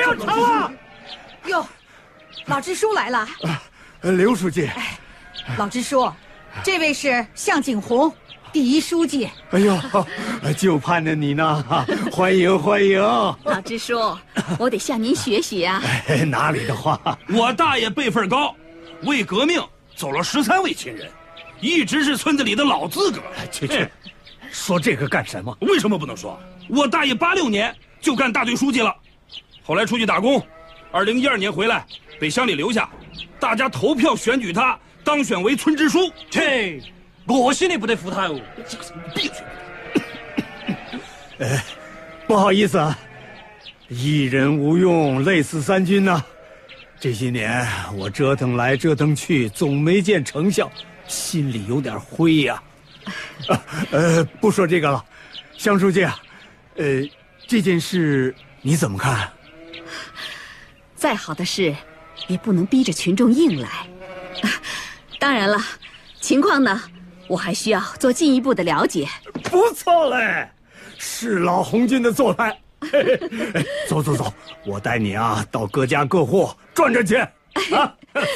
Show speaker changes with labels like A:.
A: 要成了。
B: 哟，老支书来了。
A: 刘书记。
B: 老支书，这位是向景洪，第一书记。
A: 哎呦，就盼着你呢，欢迎欢迎。
C: 老支书，我得向您学习啊。
A: 哪里的话，
D: 我大爷辈分高，为革命走了13位亲人，一直是村子里的老资格。
A: 去，说这个干什么？
D: 为什么不能说？我大爷86年就干大队书记了，后来出去打工，2012年回来被乡里留下，大家投票选举他当选为村支书。
E: 切，我心里不得服他哦。
D: 闭嘴！
A: 不好意思啊，一人无用，累死三军呐。这些年我折腾来折腾去，总没见成效，心里有点灰呀。不说这个了，向书记啊，这件事你怎么看？
C: 再好的事，也不能逼着群众硬来。当然了，情况呢，我还需要做进一步的了解。
A: 不错嘞，是老红军的做派。走，我带你啊到各家各户转转去啊。